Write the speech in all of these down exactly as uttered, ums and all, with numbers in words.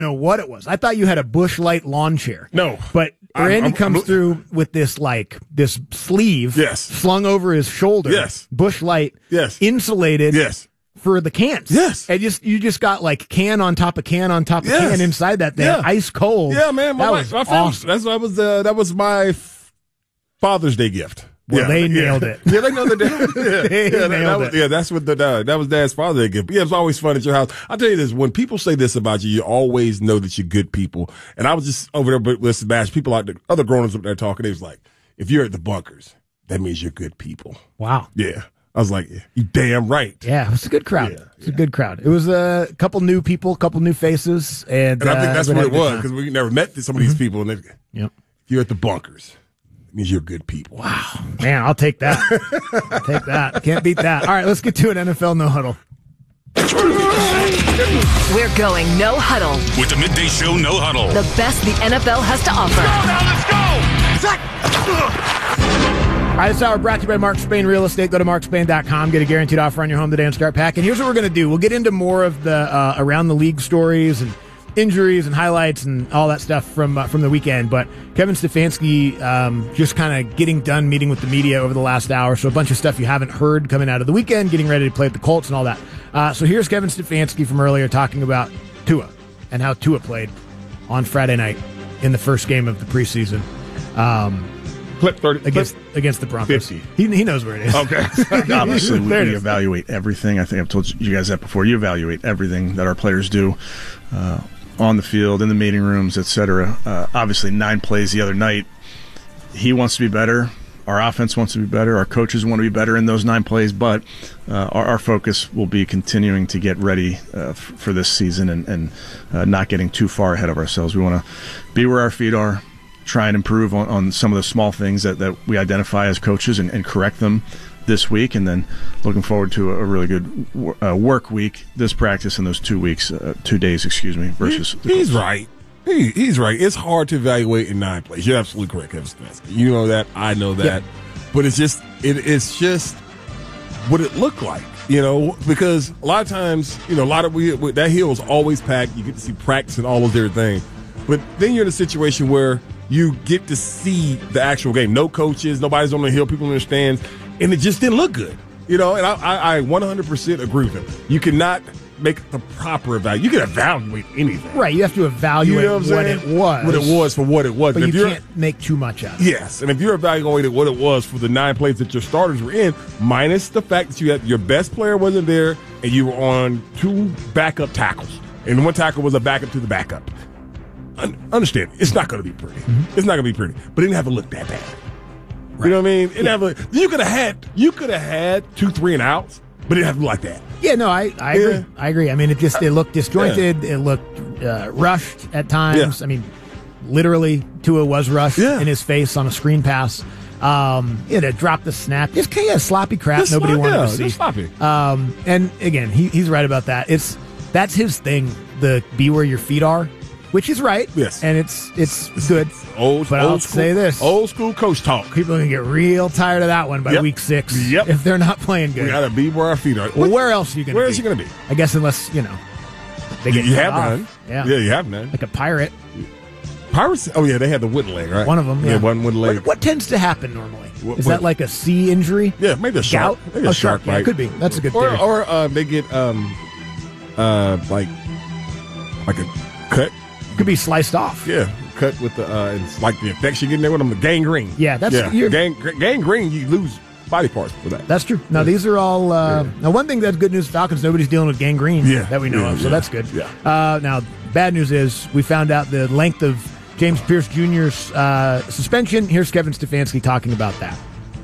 know what it was. I thought you had a Busch Light lawn chair. No. But Randy I'm, I'm, comes I'm, through with this, like, this sleeve yes. slung over his shoulder. Yes. Busch Light. Yes. Insulated. Yes. For the cans. Yes. And just you just got, like, can on top of can on top of yes. can inside that thing. Yeah. Ice cold. Yeah, man. My, that my, was my family, awesome. That's, that, was, uh, that was my Father's Day gift. Well, yeah, they yeah. nailed it. Yeah, they nailed it. Yeah, they yeah, nailed that, that was, it. yeah, that's what the uh, that was Dad's Father's Day gift. Yeah, it's always fun at your house. I'll tell you this: when people say this about you, you always know that you're good people. And I was just over there with Sebastian, people like the other grown-ups up there talking. They was like, "If you're at the bunkers, that means you're good people." Wow. Yeah, I was like, yeah, "You damn right." Yeah, it was a good crowd. Yeah, it's yeah. a good crowd. It was a couple new people, couple new faces, and, and I think uh, that's what it was because we never met some of these mm-hmm. people. And they, yep. if you're at the bunkers, means you're good people. Wow. Man, I'll take that. I'll take that. Can't beat that. All right, let's get to an N F L No Huddle. We're going No Huddle. With the Midday Show No Huddle. The best the N F L has to offer. Let's go! Now let's go! All right, this hour brought to you by Mark Spain Real Estate. Go to mark spain dot com. Get a guaranteed offer on your home today and start packing. Here's what we're going to do. We'll get into more of the uh, around the league stories and injuries and highlights and all that stuff from uh, from the weekend. But Kevin Stefanski um, just kind of getting done meeting with the media over the last hour. So a bunch of stuff you haven't heard coming out of the weekend, getting ready to play with the Colts and all that. Uh, so here's Kevin Stefanski from earlier talking about Tua and how Tua played on Friday night in the first game of the preseason. Um, Clip thirty against clip against the Broncos. fifty. He he knows where it is. Okay. Obviously, we, There it we is. evaluate everything. I think I've told you guys that before. You evaluate everything that our players do uh, on the field, in the meeting rooms, et cetera. Uh, obviously, nine plays the other night. He wants to be better. Our offense wants to be better. Our coaches want to be better in those nine plays. But uh, our, our focus will be continuing to get ready uh, f- for this season and, and uh, not getting too far ahead of ourselves. We want to be where our feet are, try and improve on, on some of the small things that, that we identify as coaches and, and correct them this week, and then looking forward to a, a really good uh, work week, this practice and those two weeks, uh, two days, excuse me, versus he, he's right. He, he's right. It's hard to evaluate in nine plays. You're absolutely correct, Kevin Stefanski. You know that. I know that. Yeah. But it's just it, it's just what it looked like, you know, because a lot of times, you know, a lot of we, that hill is always packed. You get to see practice and all those different things. But then you're in a situation where you get to see the actual game. No coaches, nobody's on the hill, people in the stands, and it just didn't look good. You know, and I, I, I one hundred percent agree with him. You cannot make the proper evaluation. You can evaluate anything. Right, you have to evaluate you know what, what it was. What it was for what it was. But if you you're, can't make too much out of it. Yes, and if you're evaluating what it was for the nine plays that your starters were in, minus the fact that you had your best player wasn't there and you were on two backup tackles, and one tackle was a backup to the backup. Understand, it's not going to be pretty. Mm-hmm. It's not going to be pretty, but it didn't have to look that bad. Right. You know what I mean? It yeah. have a, you could have had you could have had two three and outs, but it didn't have to look like that. Yeah, no, I, I yeah. agree. I agree. I mean, it just it looked disjointed. Yeah. It looked uh, rushed at times. Yeah. I mean, literally, Tua was rushed yeah. in his face on a screen pass. Um, it had dropped the snap. Just kind of sloppy crap. Just Nobody sloppy, wanted yeah, to see. Just sloppy. Um, and again, he, he's right about that. It's that's his thing. The be where your feet are. Which is right, yes, and it's it's good. Old, but old I'll school, say this: old school coach talk. People are gonna get real tired of that one by yep. week six. Yep. if they're not playing good, we gotta be where our feet are. Well, where else are you gonna? Where be? else are you gonna be? I guess unless you know they get you cut have off. none. Yeah, yeah, you have none. Like a pirate. Pirates. Oh yeah, they had the wooden leg, right? One of them. Yeah, yeah one wooden leg. What, what tends to happen normally? What, is what? that like a C injury? Yeah, maybe a shark. Gout? Maybe a oh, shark, shark yeah, right? it could be. That's a good or, theory. Or uh, they get um, uh, like like a cut. Could be sliced off. Yeah, cut with the uh, it's like the infection getting there with them, the gangrene. Yeah, that's yeah. Gang, gangrene. You lose body parts for that. That's true. Now yeah. these are all. Uh, yeah. Now one thing that's good news, Falcons. Nobody's dealing with gangrene yeah. that we know yeah, of, so yeah. that's good. Yeah. Uh, now bad news is we found out the length of James Pierce Junior's uh, suspension. Here's Kevin Stefanski talking about that.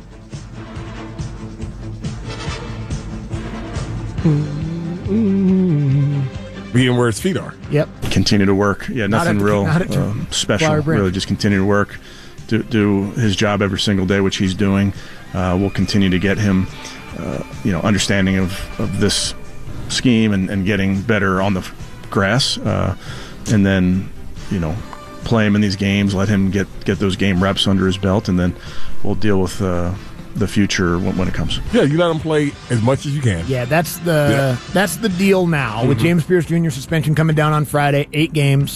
Being where his feet are. Yep. Continue to work. Yeah, nothing to, real to, um, special. Really, just continue to work, do, do his job every single day, which he's doing. Uh, we'll continue to get him, uh, you know, understanding of, of this scheme and, and getting better on the grass, uh, and then, you know, play him in these games, let him get, get those game reps under his belt, and then we'll deal with uh, the future when, when it comes. Yeah, you let him play as much as you can. Yeah, that's the Yeah. that's the deal now with Mhm. James Pierce Junior suspension coming down on Friday, eight games.